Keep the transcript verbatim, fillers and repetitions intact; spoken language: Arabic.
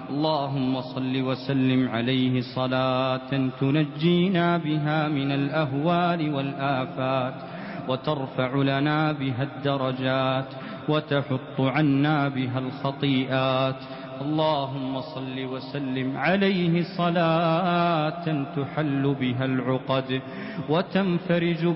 اللهم صل وسلم عليه صلاة تنجينا بها من الأهوال والآفات وترفع لنا بها الدرجات وتحط عنا بها الخطيئات. اللهم صل وسلم عليه صلاة تحل بها العقد وتنفرج